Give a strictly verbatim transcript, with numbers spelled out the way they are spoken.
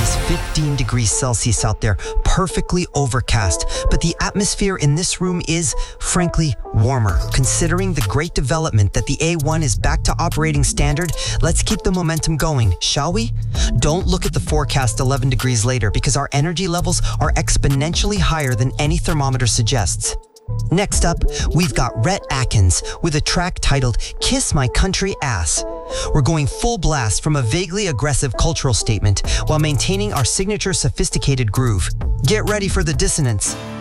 minus fifteen degrees Celsius out there, perfectly overcast. But the atmosphere in this room is, frankly, warmer. Considering the great development that the A one is back to operating standard, let's keep the momentum going, shall we? Don't look at the forecast eleven degrees later because our energy levels are exponentially higher than any thermometer suggests. Next up, we've got Rhett Akins with a track titled Kiss My Country Ass. We're going full blast from a vaguely aggressive cultural statement while maintaining our signature sophisticated groove. Get ready for the dissonance.